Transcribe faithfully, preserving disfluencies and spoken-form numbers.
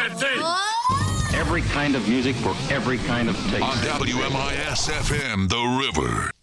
That's it. Every kind of music for every kind of taste. On W M I S F M, The River.